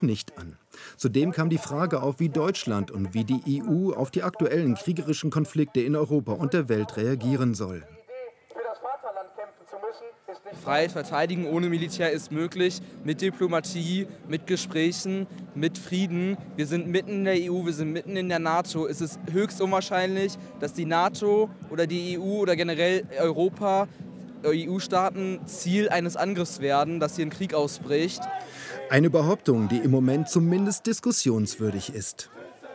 nicht an. Zudem kam die Frage auf, wie Deutschland und wie die EU auf die aktuellen kriegerischen Konflikte in Europa und der Welt reagieren soll. Freiheit verteidigen ohne Militär ist möglich, mit Diplomatie, mit Gesprächen, mit Frieden. Wir sind mitten in der EU, wir sind mitten in der NATO. Es ist höchst unwahrscheinlich, dass die NATO oder die EU oder generell Europa, EU-Staaten Ziel eines Angriffs werden, dass hier ein Krieg ausbricht. Eine Behauptung, die im Moment zumindest diskussionswürdig ist.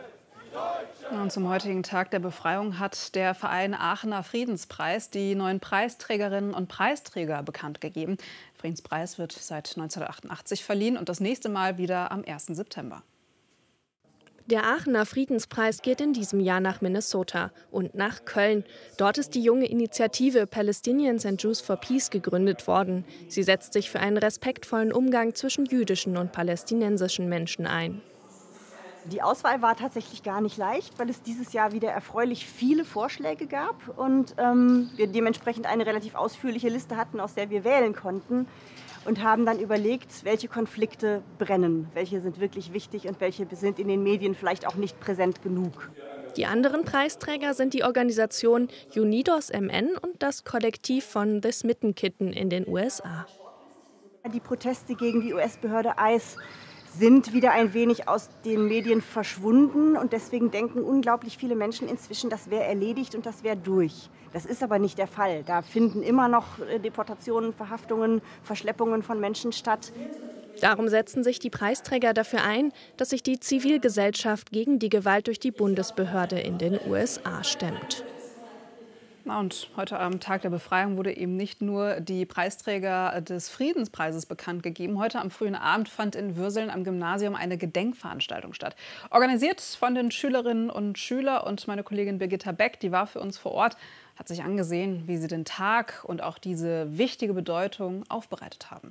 Und zum heutigen Tag der Befreiung hat der Verein Aachener Friedenspreis die neuen Preisträgerinnen und Preisträger bekannt gegeben. Der Friedenspreis wird seit 1988 verliehen und das nächste Mal wieder am 1. September. Der Aachener Friedenspreis geht in diesem Jahr nach Minnesota und nach Köln. Dort ist die junge Initiative Palestinians and Jews for Peace gegründet worden. Sie setzt sich für einen respektvollen Umgang zwischen jüdischen und palästinensischen Menschen ein. Die Auswahl war tatsächlich gar nicht leicht, weil es dieses Jahr wieder erfreulich viele Vorschläge gab und wir dementsprechend eine relativ ausführliche Liste hatten, aus der wir wählen konnten und haben dann überlegt, welche Konflikte brennen, welche sind wirklich wichtig und welche sind in den Medien vielleicht auch nicht präsent genug. Die anderen Preisträger sind die Organisation Unidos MN und das Kollektiv von The Smitten Kitten in den USA. Die Proteste gegen die US-Behörde ICE sind wieder ein wenig aus den Medien verschwunden und deswegen denken unglaublich viele Menschen inzwischen, das wäre erledigt und das wäre durch. Das ist aber nicht der Fall. Da finden immer noch Deportationen, Verhaftungen, Verschleppungen von Menschen statt. Darum setzen sich die Preisträger dafür ein, dass sich die Zivilgesellschaft gegen die Gewalt durch die Bundesbehörde in den USA stemmt. Und heute am Tag der Befreiung wurde eben nicht nur die Preisträger des Friedenspreises bekannt gegeben. Heute am frühen Abend fand in Würseln am Gymnasium eine Gedenkveranstaltung statt. Organisiert von den Schülerinnen und Schülern, und meine Kollegin Birgitta Beck, die war für uns vor Ort, hat sich angesehen, wie sie den Tag und auch diese wichtige Bedeutung aufbereitet haben.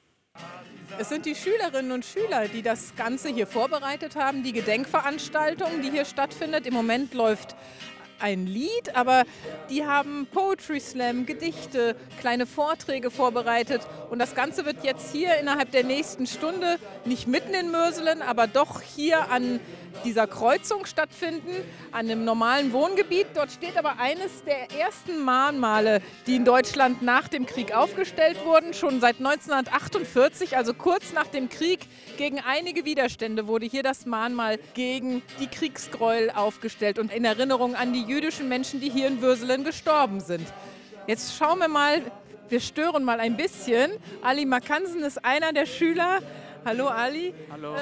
Es sind die Schülerinnen und Schüler, die das Ganze hier vorbereitet haben, die Gedenkveranstaltung, die hier stattfindet. Im Moment läuft ein Lied, aber die haben Poetry Slam, Gedichte, kleine Vorträge vorbereitet und das Ganze wird jetzt hier innerhalb der nächsten Stunde, nicht mitten in Würselen, aber doch hier an dieser Kreuzung stattfinden, an einem normalen Wohngebiet. Dort steht aber eines der ersten Mahnmale, die in Deutschland nach dem Krieg aufgestellt wurden. Schon seit 1948, also kurz nach dem Krieg, gegen einige Widerstände wurde hier das Mahnmal gegen die Kriegsgräuel aufgestellt und in Erinnerung an die jüdischen Menschen, die hier in Würselen gestorben sind. Jetzt schauen wir mal, wir stören mal ein bisschen. Ali Makansen ist einer der Schüler. Hallo Ali. Hallo.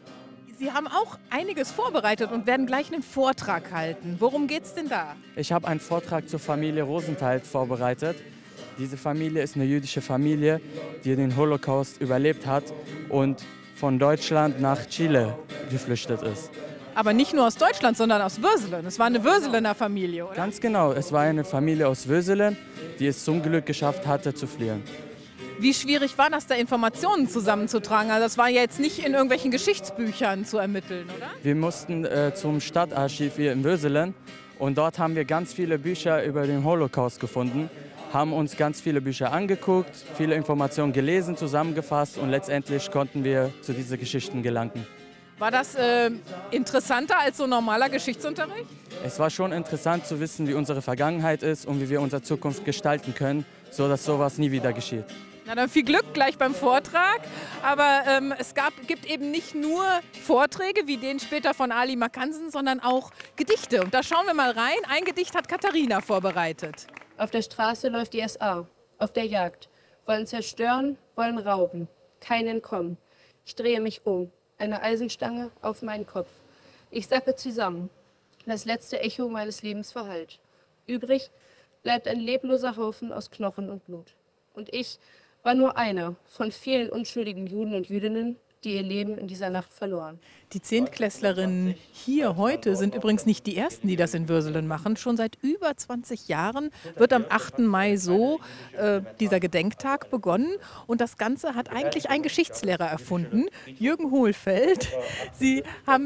Sie haben auch einiges vorbereitet und werden gleich einen Vortrag halten. Worum geht's denn da? Ich habe einen Vortrag zur Familie Rosenthal vorbereitet. Diese Familie ist eine jüdische Familie, die den Holocaust überlebt hat und von Deutschland nach Chile geflüchtet ist. Aber nicht nur aus Deutschland, sondern aus Würselen. Es war eine Würselener Familie, oder? Ganz genau, es war eine Familie aus Würselen, die es zum Glück geschafft hatte zu fliehen. Wie schwierig war das, da Informationen zusammenzutragen? Also das war ja jetzt nicht in irgendwelchen Geschichtsbüchern zu ermitteln, oder? Wir mussten zum Stadtarchiv hier in Würselen und dort haben wir ganz viele Bücher über den Holocaust gefunden, haben uns ganz viele Bücher angeguckt, viele Informationen gelesen, zusammengefasst und letztendlich konnten wir zu diesen Geschichten gelangen. War das interessanter als so normaler Geschichtsunterricht? Es war schon interessant zu wissen, wie unsere Vergangenheit ist und wie wir unsere Zukunft gestalten können, sodass sowas nie wieder geschieht. Na dann viel Glück gleich beim Vortrag. Aber es gibt eben nicht nur Vorträge wie den später von Ali Makansen, sondern auch Gedichte. Und da schauen wir mal rein. Ein Gedicht hat Katharina vorbereitet. Auf der Straße läuft die SA, auf der Jagd. Wollen zerstören, wollen rauben. Kein Entkommen. Ich drehe mich um. Eine Eisenstange auf meinen Kopf. Ich sacke zusammen. Das letzte Echo meines Lebens verhallt. Übrig bleibt ein lebloser Haufen aus Knochen und Blut. Und ich war nur einer von vielen unschuldigen Juden und Jüdinnen, die ihr Leben in dieser Nacht verloren. Die Zehntklässlerinnen hier heute sind übrigens nicht die ersten, die das in Würselen machen. Schon seit über 20 Jahren wird am 8. Mai so dieser Gedenktag begonnen. Und das Ganze hat eigentlich ein Geschichtslehrer erfunden, Jürgen Hohlfeld. Sie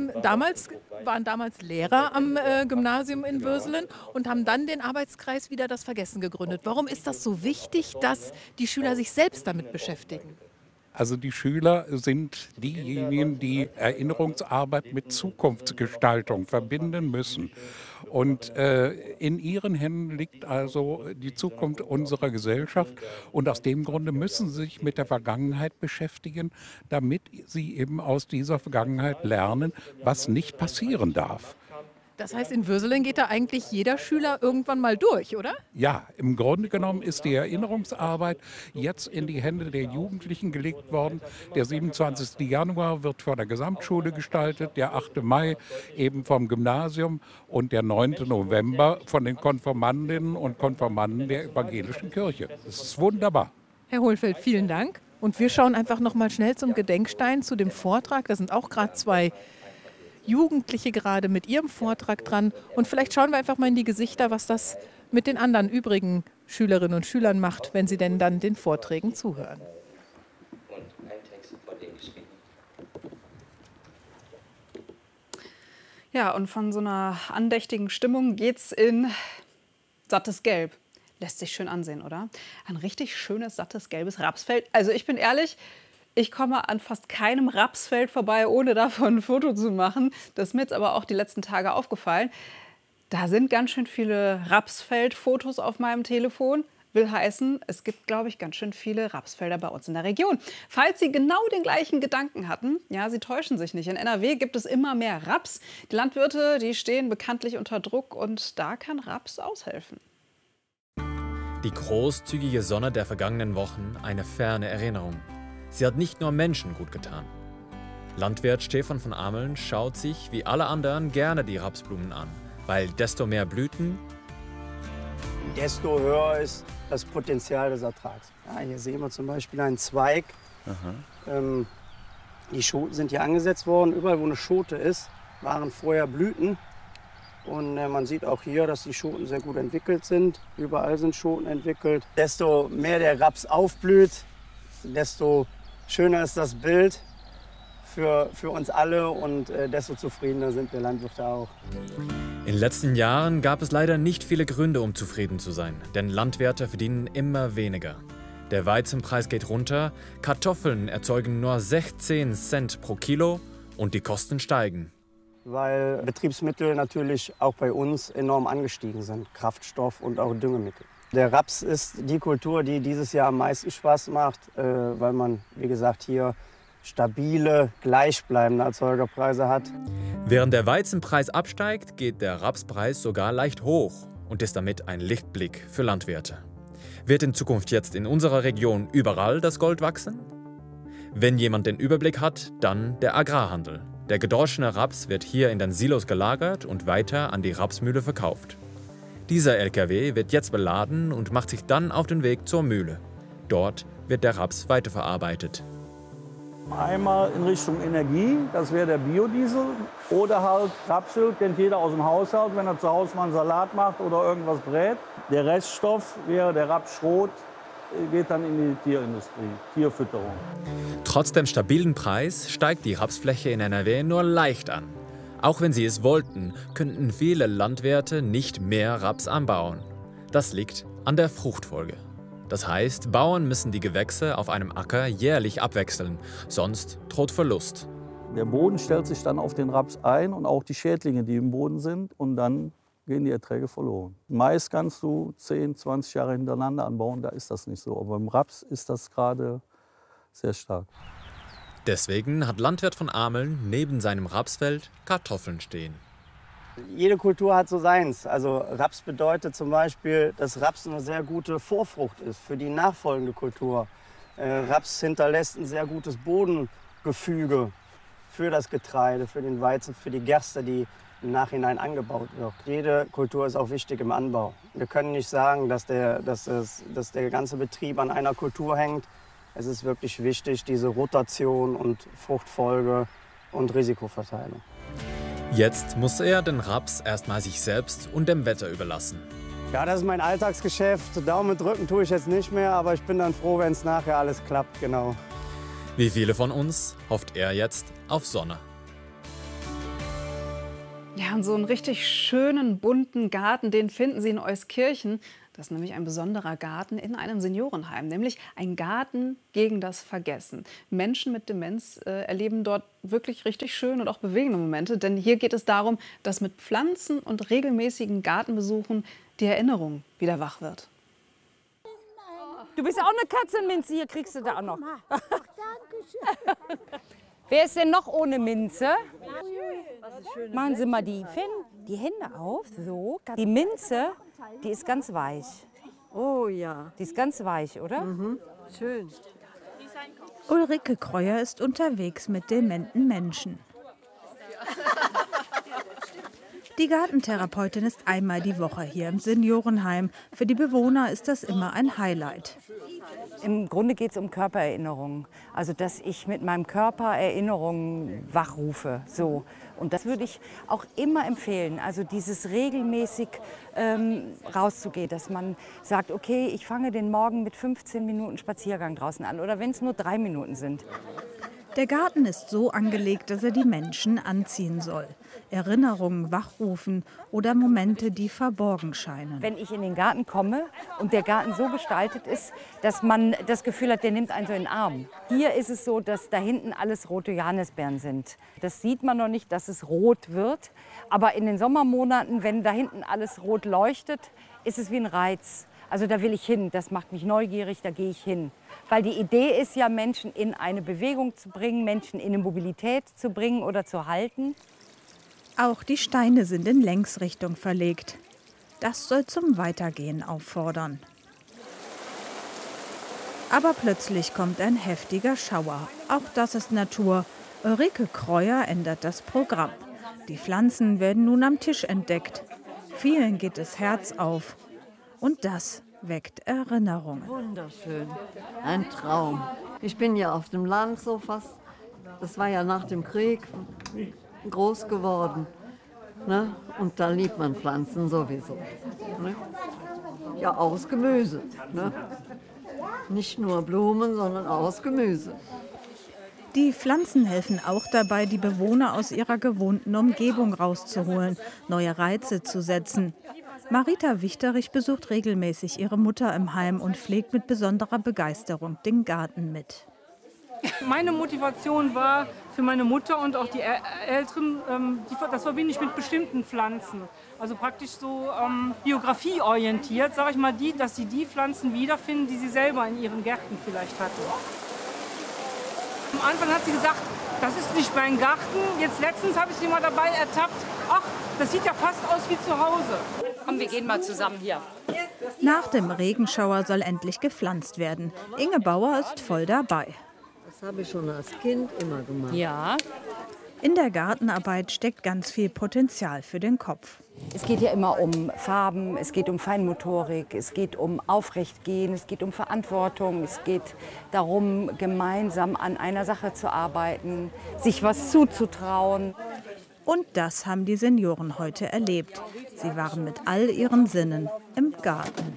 waren damals Lehrer am Gymnasium in Würselen und haben dann den Arbeitskreis Wider das Vergessen gegründet. Warum ist das so wichtig, dass die Schüler sich selbst damit beschäftigen? Also die Schüler sind diejenigen, die Erinnerungsarbeit mit Zukunftsgestaltung verbinden müssen. Und in ihren Händen liegt also die Zukunft unserer Gesellschaft. Und aus dem Grunde müssen sie sich mit der Vergangenheit beschäftigen, damit sie eben aus dieser Vergangenheit lernen, was nicht passieren darf. Das heißt, in Würselen geht da eigentlich jeder Schüler irgendwann mal durch, oder? Ja, im Grunde genommen ist die Erinnerungsarbeit jetzt in die Hände der Jugendlichen gelegt worden. Der 27. Januar wird von der Gesamtschule gestaltet, der 8. Mai eben vom Gymnasium und der 9. November von den Konfirmandinnen und Konfirmanden der evangelischen Kirche. Das ist wunderbar. Herr Hohlfeld, vielen Dank. Und wir schauen einfach noch mal schnell zum Gedenkstein, zu dem Vortrag. Da sind auch gerade 2 Jugendliche gerade mit ihrem Vortrag dran. Und vielleicht schauen wir einfach mal in die Gesichter, was das mit den anderen übrigen Schülerinnen und Schülern macht, wenn sie denn dann den Vorträgen zuhören. Ja, und von so einer andächtigen Stimmung geht's in sattes Gelb. Lässt sich schön ansehen, oder? Ein richtig schönes, sattes, gelbes Rapsfeld. Also ich bin ehrlich, ich komme an fast keinem Rapsfeld vorbei, ohne davon ein Foto zu machen. Das ist mir jetzt aber auch die letzten Tage aufgefallen. Da sind ganz schön viele Rapsfeld-Fotos auf meinem Telefon. Will heißen, es gibt, glaube ich, ganz schön viele Rapsfelder bei uns in der Region. Falls Sie genau den gleichen Gedanken hatten, ja, Sie täuschen sich nicht. In NRW gibt es immer mehr Raps. Die Landwirte, die stehen bekanntlich unter Druck und da kann Raps aushelfen. Die großzügige Sonne der vergangenen Wochen, eine ferne Erinnerung. Sie hat nicht nur Menschen gut getan. Landwirt Stefan von Ameln schaut sich wie alle anderen gerne die Rapsblumen an, weil desto mehr Blüten, desto höher ist das Potenzial des Ertrags. Ja, hier sehen wir zum Beispiel einen Zweig. Die Schoten sind hier angesetzt worden. Überall, wo eine Schote ist, waren vorher Blüten. Und man sieht auch hier, dass die Schoten sehr gut entwickelt sind. Überall sind Schoten entwickelt. Desto mehr der Raps aufblüht, desto schöner ist das Bild für uns alle und desto zufriedener sind wir Landwirte auch. In den letzten Jahren gab es leider nicht viele Gründe, um zufrieden zu sein, denn Landwirte verdienen immer weniger. Der Weizenpreis geht runter, Kartoffeln erzeugen nur 16 Cent pro Kilo und die Kosten steigen. Weil Betriebsmittel natürlich auch bei uns enorm angestiegen sind, Kraftstoff und auch Düngemittel. Der Raps ist die Kultur, die dieses Jahr am meisten Spaß macht, weil man, wie gesagt, hier stabile, gleichbleibende Erzeugerpreise hat. Während der Weizenpreis absteigt, geht der Rapspreis sogar leicht hoch und ist damit ein Lichtblick für Landwirte. Wird in Zukunft jetzt in unserer Region überall das Gold wachsen? Wenn jemand den Überblick hat, dann der Agrarhandel. Der gedroschene Raps wird hier in den Silos gelagert und weiter an die Rapsmühle verkauft. Dieser LKW wird jetzt beladen und macht sich dann auf den Weg zur Mühle. Dort wird der Raps weiterverarbeitet. Einmal in Richtung Energie, das wäre der Biodiesel. Oder halt Rapsöl, kennt jeder aus dem Haushalt, wenn er zu Hause mal einen Salat macht oder irgendwas brät. Der Reststoff wäre der Rapsschrot, geht dann in die Tierindustrie, Tierfütterung. Trotz dem stabilen Preis steigt die Rapsfläche in NRW nur leicht an. Auch wenn sie es wollten, könnten viele Landwirte nicht mehr Raps anbauen. Das liegt an der Fruchtfolge. Das heißt, Bauern müssen die Gewächse auf einem Acker jährlich abwechseln, sonst droht Verlust. Der Boden stellt sich dann auf den Raps ein und auch die Schädlinge, die im Boden sind, und dann gehen die Erträge verloren. Mais kannst du 10, 20 Jahre hintereinander anbauen, da ist das nicht so. Aber im Raps ist das gerade sehr stark. Deswegen hat Landwirt von Ameln neben seinem Rapsfeld Kartoffeln stehen. Jede Kultur hat so seins. Also Raps bedeutet zum Beispiel, dass Raps eine sehr gute Vorfrucht ist für die nachfolgende Kultur. Raps hinterlässt ein sehr gutes Bodengefüge für das Getreide, für den Weizen, für die Gerste, die im Nachhinein angebaut wird. Jede Kultur ist auch wichtig im Anbau. Wir können nicht sagen, dass der ganze Betrieb an einer Kultur hängt. Es ist wirklich wichtig, diese Rotation und Fruchtfolge und Risikoverteilung. Jetzt muss er den Raps erstmal sich selbst und dem Wetter überlassen. Ja, das ist mein Alltagsgeschäft. Daumen drücken tue ich jetzt nicht mehr, aber ich bin dann froh, wenn es nachher alles klappt, genau. Wie viele von uns hofft er jetzt auf Sonne. Ja, und so einen richtig schönen, bunten Garten, den finden Sie in Euskirchen. Das ist nämlich ein besonderer Garten in einem Seniorenheim, nämlich ein Garten gegen das Vergessen. Menschen mit Demenz erleben dort wirklich richtig schöne und auch bewegende Momente, denn hier geht es darum, dass mit Pflanzen und regelmäßigen Gartenbesuchen die Erinnerung wieder wach wird. Du bist auch eine Katzenminze, hier kriegst du da auch noch. Wer ist denn noch ohne Minze? Machen Sie mal die Hände auf, so. Die Minze, die ist ganz weich. Oh ja. Die ist ganz weich, oder? Mhm. Schön. Ulrike Kreuer ist unterwegs mit dementen Menschen. Die Gartentherapeutin ist einmal die Woche hier im Seniorenheim. Für die Bewohner ist das immer ein Highlight. Im Grunde geht es um Körpererinnerungen. Also, dass ich mit meinem Körper Erinnerungen wachrufe. So. Und das würde ich auch immer empfehlen. Also dieses regelmäßig rauszugehen, dass man sagt, okay, ich fange den Morgen mit 15 Minuten Spaziergang draußen an. Oder wenn es nur 3 Minuten sind. Der Garten ist so angelegt, dass er die Menschen anziehen soll. Erinnerungen wachrufen oder Momente, die verborgen scheinen. Wenn ich in den Garten komme und der Garten so gestaltet ist, dass man das Gefühl hat, der nimmt einen so in den Arm. Hier ist es so, dass da hinten alles rote Johannisbeeren sind. Das sieht man noch nicht, dass es rot wird. Aber in den Sommermonaten, wenn da hinten alles rot leuchtet, ist es wie ein Reiz. Also da will ich hin, das macht mich neugierig, da gehe ich hin. Weil die Idee ist ja, Menschen in eine Bewegung zu bringen, Menschen in eine Mobilität zu bringen oder zu halten. Auch die Steine sind in Längsrichtung verlegt. Das soll zum Weitergehen auffordern. Aber plötzlich kommt ein heftiger Schauer. Auch das ist Natur. Ulrike Kreuer ändert das Programm. Die Pflanzen werden nun am Tisch entdeckt. Vielen geht das Herz auf. Und das weckt Erinnerungen. Wunderschön, ein Traum. Ich bin ja auf dem Land so fast, das war ja nach dem Krieg, groß geworden. Ne? Und da liebt man Pflanzen sowieso. Ne? Ja, aus Gemüse. Ne? Nicht nur Blumen, sondern aus Gemüse. Die Pflanzen helfen auch dabei, die Bewohner aus ihrer gewohnten Umgebung rauszuholen, neue Reize zu setzen. Marita Wichterich besucht regelmäßig ihre Mutter im Heim und pflegt mit besonderer Begeisterung den Garten mit. Meine Motivation war für meine Mutter und auch die Älteren, das verbinde ich mit bestimmten Pflanzen. Also praktisch so biografieorientiert, sage ich mal, dass sie die Pflanzen wiederfinden, die sie selber in ihren Gärten vielleicht hatten. Am Anfang hat sie gesagt, das ist nicht mein Garten. Jetzt letztens habe ich sie mal dabei ertappt. Ach, das sieht ja fast aus wie zu Hause. Komm, wir gehen mal zusammen hier. Nach dem Regenschauer soll endlich gepflanzt werden. Inge Bauer ist voll dabei. Das habe ich schon als Kind immer gemacht. Ja. In der Gartenarbeit steckt ganz viel Potenzial für den Kopf. Es geht ja immer um Farben, es geht um Feinmotorik, es geht um Aufrechtgehen, es geht um Verantwortung, es geht darum, gemeinsam an einer Sache zu arbeiten, sich was zuzutrauen. Und das haben die Senioren heute erlebt. Sie waren mit all ihren Sinnen im Garten.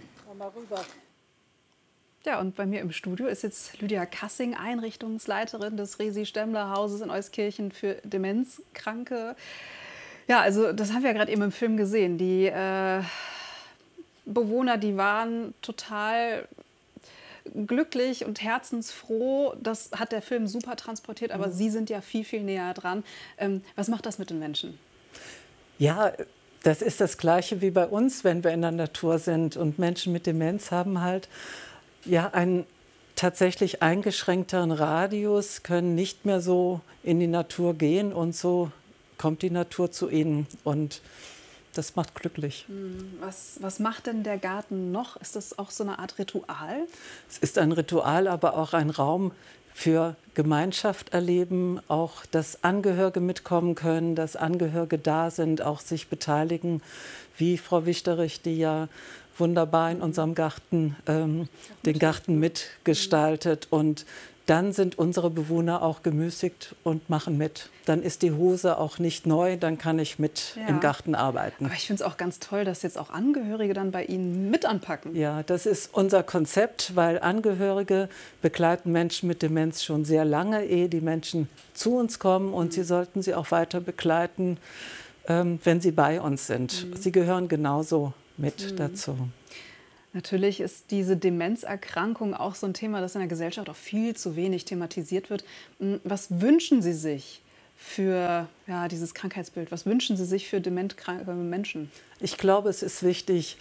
Ja, und bei mir im Studio ist jetzt Lydia Kassing, Einrichtungsleiterin des Resi-Stemmler-Hauses in Euskirchen für Demenzkranke. Ja, also das haben wir ja gerade eben im Film gesehen. Die Bewohner, die waren total glücklich und herzensfroh. Das hat der Film super transportiert, aber Sie sind ja viel, viel näher dran. Was macht das mit den Menschen? Ja, das ist das Gleiche wie bei uns, wenn wir in der Natur sind. Und Menschen mit Demenz haben halt ja einen tatsächlich eingeschränkteren Radius, können nicht mehr so in die Natur gehen und so kommt die Natur zu ihnen. Und das macht glücklich. Was macht denn der Garten noch? Ist das auch so eine Art Ritual? Es ist ein Ritual, aber auch ein Raum für Gemeinschaft erleben, auch dass Angehörige mitkommen können, dass Angehörige da sind, auch sich beteiligen, wie Frau Wichterich, die ja wunderbar in unserem Garten den Garten mitgestaltet. Und dann sind unsere Bewohner auch gemüßigt und machen mit. Dann ist die Hose auch nicht neu, dann kann ich mit im Garten arbeiten. Aber ich finde es auch ganz toll, dass jetzt auch Angehörige dann bei Ihnen mit anpacken. Ja, das ist unser Konzept, weil Angehörige begleiten Menschen mit Demenz schon sehr lange, ehe die Menschen zu uns kommen. Und sie sollten sie auch weiter begleiten, wenn sie bei uns sind. Sie gehören genauso mit dazu. Natürlich ist diese Demenzerkrankung auch so ein Thema, das in der Gesellschaft auch viel zu wenig thematisiert wird. Was wünschen Sie sich für dieses Krankheitsbild? Was wünschen Sie sich für dementkranke Menschen? Ich glaube, es ist wichtig,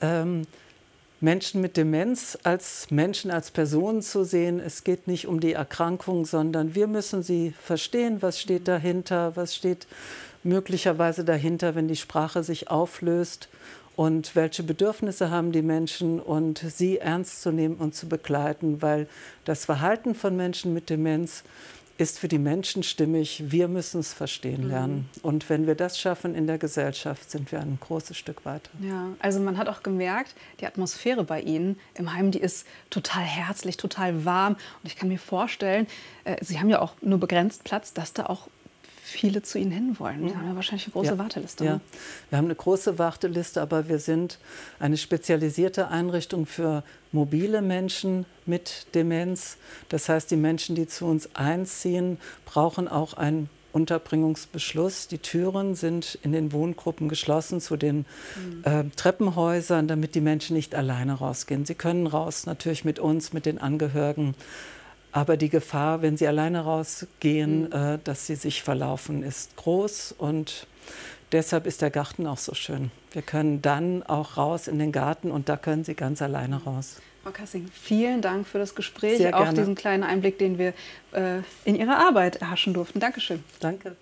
Menschen mit Demenz als Menschen, als Personen zu sehen. Es geht nicht um die Erkrankung, sondern wir müssen sie verstehen, was steht dahinter, was steht möglicherweise dahinter, wenn die Sprache sich auflöst und welche Bedürfnisse haben die Menschen und sie ernst zu nehmen und zu begleiten, weil das Verhalten von Menschen mit Demenz ist für die Menschen stimmig. Wir müssen es verstehen lernen. Und wenn wir das schaffen in der Gesellschaft, sind wir ein großes Stück weiter. Ja, also man hat auch gemerkt, die Atmosphäre bei Ihnen im Heim, die ist total herzlich, total warm. Und ich kann mir vorstellen, Sie haben ja auch nur begrenzt Platz, dass da auch viele zu Ihnen hinwollen. Sie haben ja wahrscheinlich eine große Warteliste. Ja, wir haben eine große Warteliste, aber wir sind eine spezialisierte Einrichtung für mobile Menschen mit Demenz. Das heißt, die Menschen, die zu uns einziehen, brauchen auch einen Unterbringungsbeschluss. Die Türen sind in den Wohngruppen geschlossen zu den Treppenhäusern, damit die Menschen nicht alleine rausgehen. Sie können raus, natürlich mit uns, mit den Angehörigen. Aber die Gefahr, wenn sie alleine rausgehen, dass sie sich verlaufen, ist groß. Und deshalb ist der Garten auch so schön. Wir können dann auch raus in den Garten und da können sie ganz alleine raus. Frau Kassing, vielen Dank für das Gespräch, Sehr auch gerne. diesen kleinen Einblick, den wir in Ihre Arbeit erhaschen durften. Dankeschön. Danke.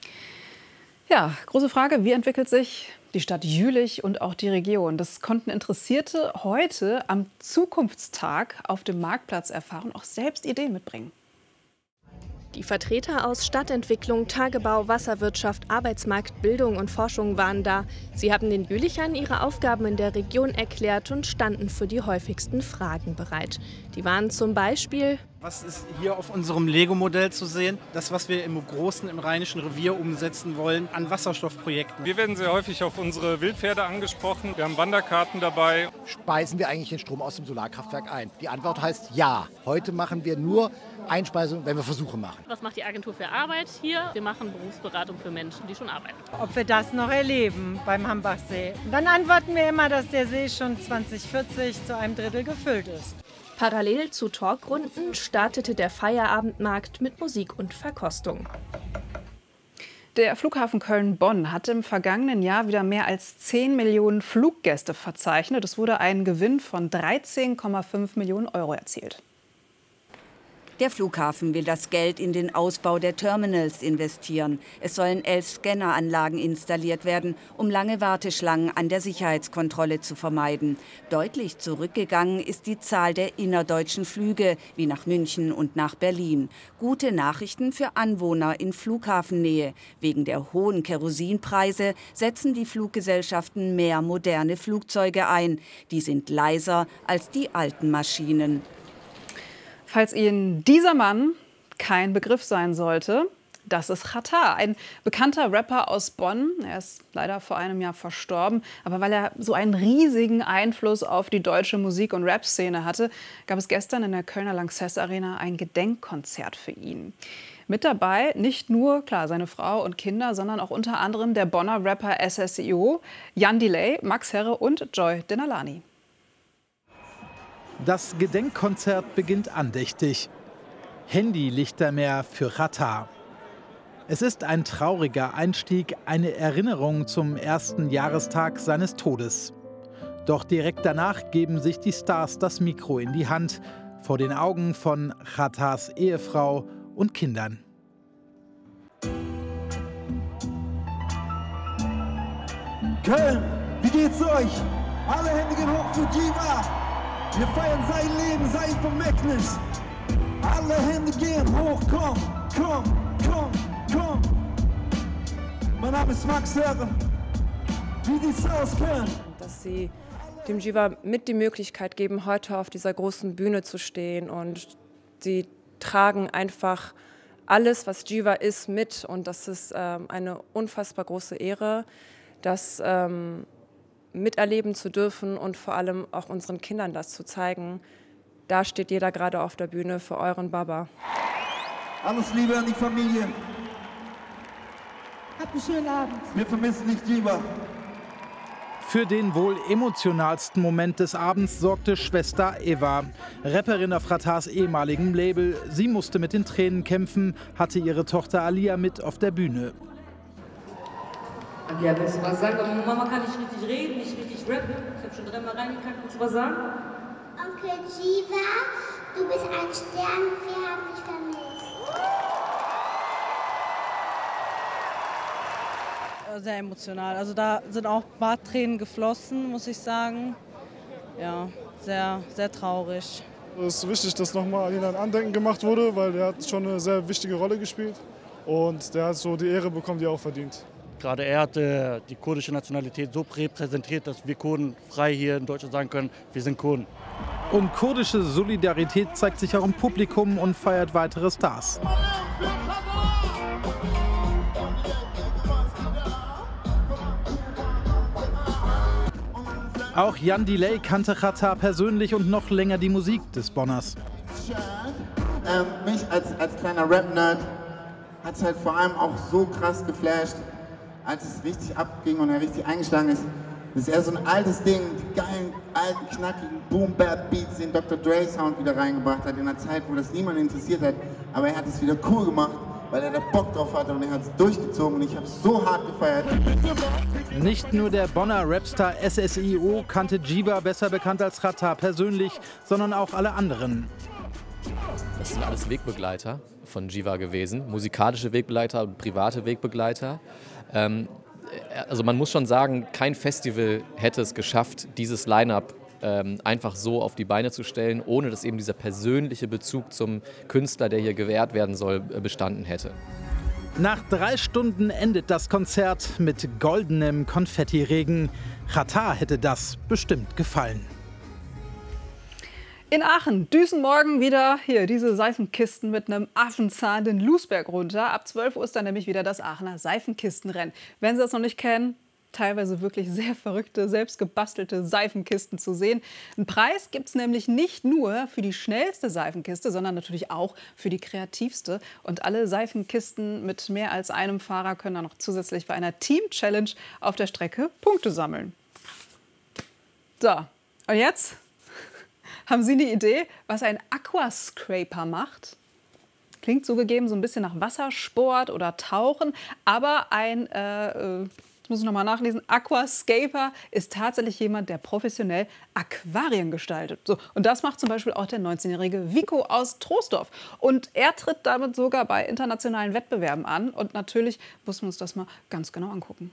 Ja, große Frage, wie entwickelt sich die Stadt Jülich und auch die Region? Das konnten Interessierte heute am Zukunftstag auf dem Marktplatz erfahren und auch selbst Ideen mitbringen. Die Vertreter aus Stadtentwicklung, Tagebau, Wasserwirtschaft, Arbeitsmarkt, Bildung und Forschung waren da. Sie haben den Jülichern ihre Aufgaben in der Region erklärt und standen für die häufigsten Fragen bereit. Die waren zum Beispiel: Was ist hier auf unserem Lego-Modell zu sehen? Das, was wir im Großen, im Rheinischen Revier umsetzen wollen an Wasserstoffprojekten. Wir werden sehr häufig auf unsere Wildpferde angesprochen. Wir haben Wanderkarten dabei. Speisen wir eigentlich den Strom aus dem Solarkraftwerk ein? Die Antwort heißt ja. Heute machen wir nur Einspeisung, wenn wir Versuche machen. Was macht die Agentur für Arbeit hier? Wir machen Berufsberatung für Menschen, die schon arbeiten. Ob wir das noch erleben beim Hambachsee? Dann antworten wir immer, dass der See schon 2040 zu einem Drittel gefüllt ist. Parallel zu Talkrunden startete der Feierabendmarkt mit Musik und Verkostung. Der Flughafen Köln-Bonn hat im vergangenen Jahr wieder mehr als 10 Millionen Fluggäste verzeichnet. Es wurde ein Gewinn von 13,5 Millionen Euro erzielt. Der Flughafen will das Geld in den Ausbau der Terminals investieren. Es sollen 11 Scanneranlagen installiert werden, um lange Warteschlangen an der Sicherheitskontrolle zu vermeiden. Deutlich zurückgegangen ist die Zahl der innerdeutschen Flüge, wie nach München und nach Berlin. Gute Nachrichten für Anwohner in Flughafennähe. Wegen der hohen Kerosinpreise setzen die Fluggesellschaften mehr moderne Flugzeuge ein. Die sind leiser als die alten Maschinen. Falls Ihnen dieser Mann kein Begriff sein sollte, das ist Xatar, ein bekannter Rapper aus Bonn. Er ist leider vor einem Jahr verstorben. Aber weil er so einen riesigen Einfluss auf die deutsche Musik- und Rap-Szene hatte, gab es gestern in der Kölner Lanxess Arena ein Gedenkkonzert für ihn. Mit dabei nicht nur, klar, seine Frau und Kinder, sondern auch unter anderem der Bonner Rapper SSIO, Jan Delay, Max Herre und Joy Denalani. Das Gedenkkonzert beginnt andächtig. Handylichter mehr für Xatar. Es ist ein trauriger Einstieg, eine Erinnerung zum ersten Jahrestag seines Todes. Doch direkt danach geben sich die Stars das Mikro in die Hand, vor den Augen von Xatars Ehefrau und Kindern. Köln, wie geht's euch? Alle Hände gehen hoch für Jiva! Wir feiern sein Leben, sein Vermächtnis. Alle Hände gehen hoch, komm, komm, komm, komm. Mein Name ist Max Herre. Wie sieht's aus, Köln? Dass sie dem Jiva mit die Möglichkeit geben, heute auf dieser großen Bühne zu stehen. Und sie tragen einfach alles, was Jiva ist, mit. Und das ist eine unfassbar große Ehre, das miterleben zu dürfen und vor allem auch unseren Kindern das zu zeigen. Da steht jeder gerade auf der Bühne für euren Baba. Alles Liebe an die Familie. Habt einen schönen Abend. Wir vermissen dich, Jiva. Für den wohl emotionalsten Moment des Abends sorgte Schwester Eva, Rapperin auf Ratars ehemaligem Label. Sie musste mit den Tränen kämpfen, hatte ihre Tochter Alia mit auf der Bühne. Alia, willst du was sagen? Aber Mama kann nicht richtig reden, nicht richtig rappen. Ich habe schon 3-mal reingekackt. Willst du was sagen? Onkel Jiva, du bist ein Stern, wir haben dich vermisst. Sehr emotional. Also da sind auch ein paar Tränen geflossen, muss ich sagen. Ja, sehr, sehr traurig. Es ist wichtig, dass nochmal an ihn ein Andenken gemacht wurde, weil er hat schon eine sehr wichtige Rolle gespielt. Und der hat so die Ehre bekommen, die er auch verdient. Gerade er hat die kurdische Nationalität so repräsentiert, dass wir Kurden frei hier in Deutschland sagen können, wir sind Kurden. Und kurdische Solidarität zeigt sich auch im Publikum und feiert weitere Stars. Auch Jan Delay kannte Xatar persönlich und noch länger die Musik des Bonners. Mich als kleiner Rap-Nerd hat es halt vor allem auch so krass geflasht, als es richtig abging und er richtig eingeschlagen ist. Das ist eher so ein altes Ding, die geilen, alten, knackigen Boom-Bap-Beats, den Dr. Dre-Sound wieder reingebracht hat, in einer Zeit, wo das niemand interessiert hat. Aber er hat es wieder cool gemacht, weil er da Bock drauf hatte und er hat es durchgezogen und ich habe es so hart gefeiert. Nicht nur der Bonner Rapstar SSIO kannte Jiva, besser bekannt als Xatar, persönlich, sondern auch alle anderen. Das sind alles Wegbegleiter von Jiva gewesen, musikalische Wegbegleiter und private Wegbegleiter. Also man muss schon sagen, kein Festival hätte es geschafft, dieses Line-up einfach so auf die Beine zu stellen, ohne dass eben dieser persönliche Bezug zum Künstler, der hier gewährt werden soll, bestanden hätte. Nach 3 Stunden endet das Konzert mit goldenem Konfettiregen. Xatar hätte das bestimmt gefallen. In Aachen düsen morgen wieder hier diese Seifenkisten mit einem Affenzahn den Lusberg runter. Ab 12 Uhr ist dann nämlich wieder das Aachener Seifenkistenrennen. Wenn Sie das noch nicht kennen, teilweise wirklich sehr verrückte, selbst gebastelte Seifenkisten zu sehen. Einen Preis gibt es nämlich nicht nur für die schnellste Seifenkiste, sondern natürlich auch für die kreativste. Und alle Seifenkisten mit mehr als einem Fahrer können dann noch zusätzlich bei einer Team-Challenge auf der Strecke Punkte sammeln. So, und jetzt haben Sie eine Idee, was ein Aquascraper macht? Klingt zugegeben so ein bisschen nach Wassersport oder Tauchen, aber ein muss ich noch mal nachlesen, Aquascaper ist tatsächlich jemand, der professionell Aquarien gestaltet. So, und das macht zum Beispiel auch der 19-jährige Vico aus Troisdorf. Und er tritt damit sogar bei internationalen Wettbewerben an. Und natürlich müssen wir uns das mal ganz genau angucken.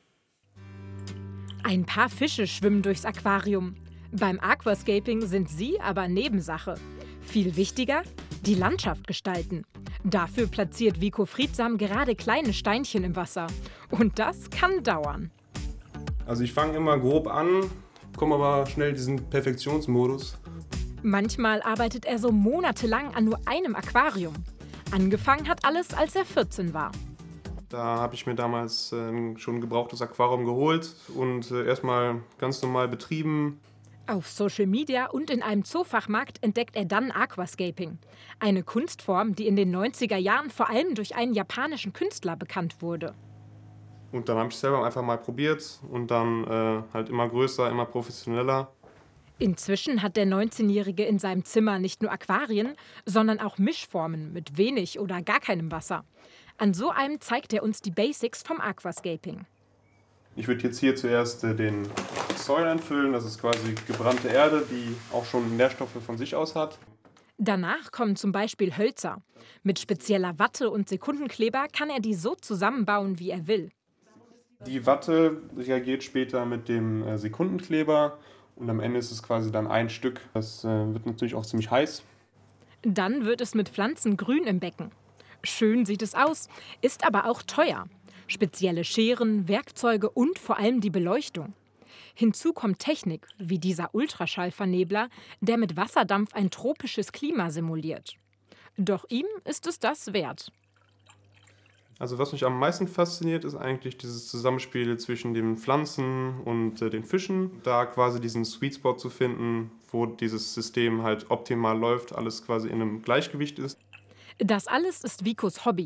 Ein paar Fische schwimmen durchs Aquarium. Beim Aquascaping sind sie aber Nebensache. Viel wichtiger, die Landschaft gestalten. Dafür platziert Vico friedsam gerade kleine Steinchen im Wasser. Und das kann dauern. Also ich fange immer grob an, komme aber schnell in diesen Perfektionsmodus. Manchmal arbeitet er so monatelang an nur einem Aquarium. Angefangen hat alles, als er 14 war. Da habe ich mir damals schon ein gebrauchtes Aquarium geholt und erstmal ganz normal betrieben. Auf Social Media und in einem Zoofachmarkt entdeckt er dann Aquascaping. Eine Kunstform, die in den 90er Jahren vor allem durch einen japanischen Künstler bekannt wurde. Und dann habe ich es selber einfach mal probiert und dann halt immer größer, immer professioneller. Inzwischen hat der 19-Jährige in seinem Zimmer nicht nur Aquarien, sondern auch Mischformen mit wenig oder gar keinem Wasser. An so einem zeigt er uns die Basics vom Aquascaping. Ich würde jetzt hier zuerst den Soil einfüllen. Das ist quasi gebrannte Erde, die auch schon Nährstoffe von sich aus hat. Danach kommen zum Beispiel Hölzer. Mit spezieller Watte und Sekundenkleber kann er die so zusammenbauen, wie er will. Die Watte reagiert später mit dem Sekundenkleber und am Ende ist es quasi dann ein Stück. Das wird natürlich auch ziemlich heiß. Dann wird es mit Pflanzen grün im Becken. Schön sieht es aus, ist aber auch teuer. Spezielle Scheren, Werkzeuge und vor allem die Beleuchtung. Hinzu kommt Technik, wie dieser Ultraschallvernebler, der mit Wasserdampf ein tropisches Klima simuliert. Doch ihm ist es das wert. Also was mich am meisten fasziniert, ist eigentlich dieses Zusammenspiel zwischen den Pflanzen und den Fischen. Da quasi diesen Sweet Spot zu finden, wo dieses System halt optimal läuft, alles quasi in einem Gleichgewicht ist. Das alles ist Vicos Hobby.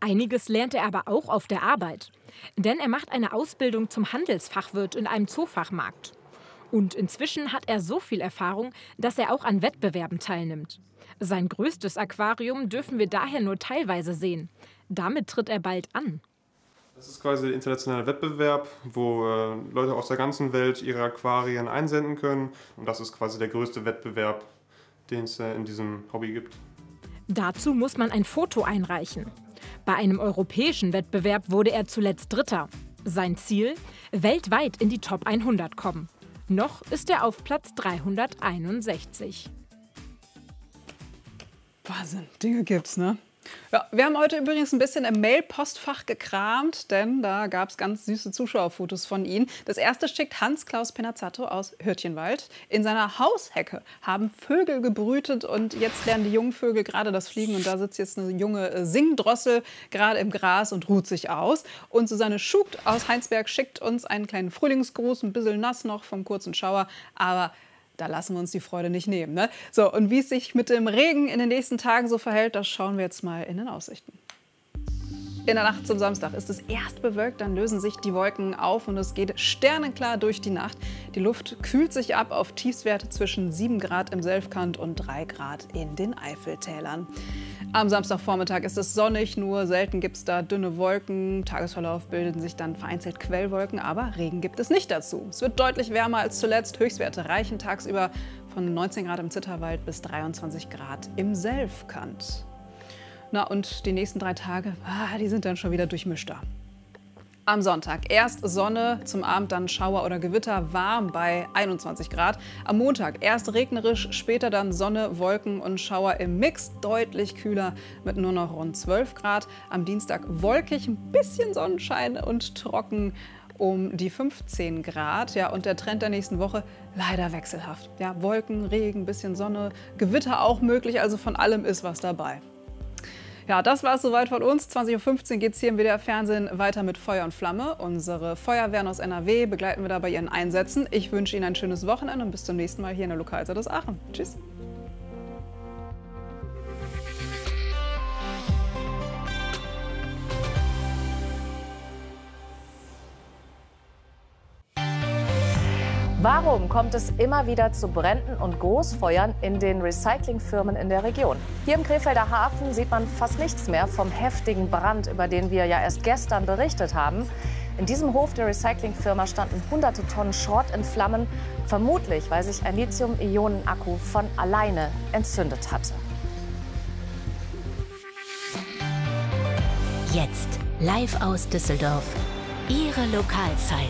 Einiges lernt er aber auch auf der Arbeit. Denn er macht eine Ausbildung zum Handelsfachwirt in einem Zoofachmarkt. Und inzwischen hat er so viel Erfahrung, dass er auch an Wettbewerben teilnimmt. Sein größtes Aquarium dürfen wir daher nur teilweise sehen. Damit tritt er bald an. Das ist quasi der internationale Wettbewerb, wo Leute aus der ganzen Welt ihre Aquarien einsenden können. Und das ist quasi der größte Wettbewerb, den es in diesem Hobby gibt. Dazu muss man ein Foto einreichen. Bei einem europäischen Wettbewerb wurde er zuletzt Dritter. Sein Ziel? Weltweit in die Top 100 kommen. Noch ist er auf Platz 361. Wahnsinn, Dinge gibt's, ne? Ja, wir haben heute übrigens ein bisschen im Mail-Postfach gekramt, denn da gab es ganz süße Zuschauerfotos von Ihnen. Das erste schickt Hans-Klaus Penazzato aus Hürtchenwald. In seiner Haushecke haben Vögel gebrütet und jetzt lernen die jungen Vögel gerade das Fliegen. Und da sitzt jetzt eine junge Singdrossel gerade im Gras und ruht sich aus. Und Susanne Schugt aus Heinsberg schickt uns einen kleinen Frühlingsgruß, ein bisschen nass noch vom kurzen Schauer, aber da lassen wir uns die Freude nicht nehmen, ne? So, und wie es sich mit dem Regen in den nächsten Tagen so verhält, das schauen wir jetzt mal in den Aussichten. In der Nacht zum Samstag ist es erst bewölkt, dann lösen sich die Wolken auf und es geht sternenklar durch die Nacht. Die Luft kühlt sich ab auf Tiefstwerte zwischen 7 Grad im Selfkant und 3 Grad in den Eifeltälern. Am Samstagvormittag ist es sonnig, nur selten gibt es da dünne Wolken. Im Tagesverlauf bilden sich dann vereinzelt Quellwolken, aber Regen gibt es nicht dazu. Es wird deutlich wärmer als zuletzt. Höchstwerte reichen tagsüber von 19 Grad im Zitterwald bis 23 Grad im Selfkant. Na, und die nächsten 3 Tage, die sind dann schon wieder durchmischter. Am Sonntag erst Sonne, zum Abend dann Schauer oder Gewitter, warm bei 21 Grad. Am Montag erst regnerisch, später dann Sonne, Wolken und Schauer im Mix, deutlich kühler mit nur noch rund 12 Grad. Am Dienstag wolkig, ein bisschen Sonnenschein und trocken um die 15 Grad. Ja, und der Trend der nächsten Woche leider wechselhaft. Ja, Wolken, Regen, bisschen Sonne, Gewitter auch möglich, also von allem ist was dabei. Ja, das war es soweit von uns. 20:15 Uhr geht es hier im WDR-Fernsehen weiter mit Feuer und Flamme. Unsere Feuerwehren aus NRW begleiten wir da bei ihren Einsätzen. Ich wünsche Ihnen ein schönes Wochenende und bis zum nächsten Mal hier in der Lokalzeit aus Aachen. Tschüss. Warum kommt es immer wieder zu Bränden und Großfeuern in den Recyclingfirmen in der Region? Hier im Krefelder Hafen sieht man fast nichts mehr vom heftigen Brand, über den wir ja erst gestern berichtet haben. In diesem Hof der Recyclingfirma standen hunderte Tonnen Schrott in Flammen, vermutlich weil sich ein Lithium-Ionen-Akku von alleine entzündet hatte. Jetzt live aus Düsseldorf. Ihre Lokalzeit.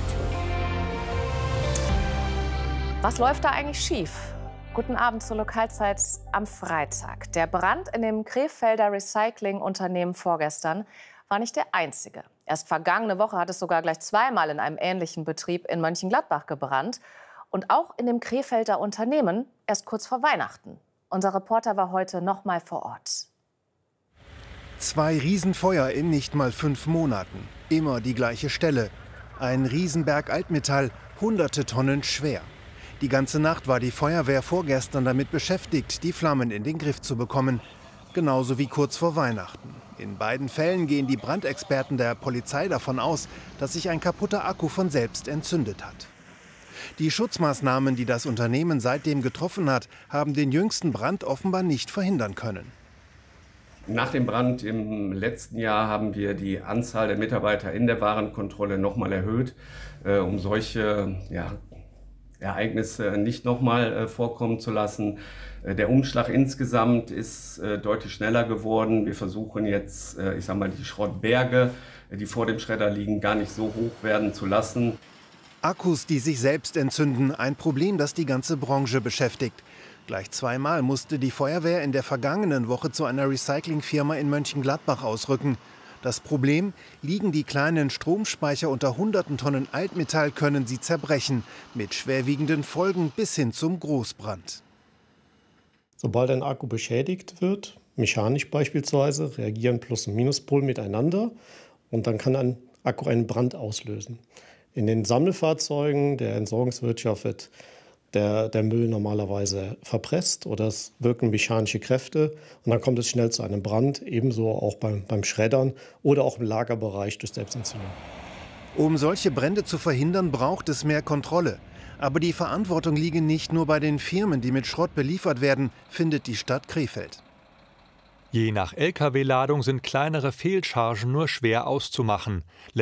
Was läuft da eigentlich schief? Guten Abend zur Lokalzeit am Freitag. Der Brand in dem Krefelder Recyclingunternehmen vorgestern war nicht der einzige. Erst vergangene Woche hat es sogar gleich zweimal in einem ähnlichen Betrieb in Mönchengladbach gebrannt. Und auch in dem Krefelder Unternehmen erst kurz vor Weihnachten. Unser Reporter war heute noch mal vor Ort. 2 Riesenfeuer in nicht mal 5 Monaten. Immer die gleiche Stelle. Ein Riesenberg Altmetall, hunderte Tonnen schwer. Die ganze Nacht war die Feuerwehr vorgestern damit beschäftigt, die Flammen in den Griff zu bekommen. Genauso wie kurz vor Weihnachten. In beiden Fällen gehen die Brandexperten der Polizei davon aus, dass sich ein kaputter Akku von selbst entzündet hat. Die Schutzmaßnahmen, die das Unternehmen seitdem getroffen hat, haben den jüngsten Brand offenbar nicht verhindern können. Nach dem Brand im letzten Jahr haben wir die Anzahl der Mitarbeiter in der Warenkontrolle nochmal erhöht, um solche Ereignisse nicht nochmal vorkommen zu lassen. Der Umschlag insgesamt ist deutlich schneller geworden. Wir versuchen jetzt, die Schrottberge, die vor dem Schredder liegen, gar nicht so hoch werden zu lassen. Akkus, die sich selbst entzünden, ein Problem, das die ganze Branche beschäftigt. Gleich zweimal musste die Feuerwehr in der vergangenen Woche zu einer Recyclingfirma in Mönchengladbach ausrücken. Das Problem: liegen die kleinen Stromspeicher unter hunderten Tonnen Altmetall, können sie zerbrechen, mit schwerwiegenden Folgen bis hin zum Großbrand. Sobald ein Akku beschädigt wird, mechanisch beispielsweise, reagieren Plus- und Minuspol miteinander und dann kann ein Akku einen Brand auslösen. In den Sammelfahrzeugen der Entsorgungswirtschaft wird der Müll normalerweise verpresst oder es wirken mechanische Kräfte und dann kommt es schnell zu einem Brand, ebenso auch beim Schreddern oder auch im Lagerbereich durch Selbstentzündung. Um solche Brände zu verhindern, braucht es mehr Kontrolle. Aber die Verantwortung liege nicht nur bei den Firmen, die mit Schrott beliefert werden, findet die Stadt Krefeld. Je nach Lkw-Ladung sind kleinere Fehlchargen nur schwer auszumachen.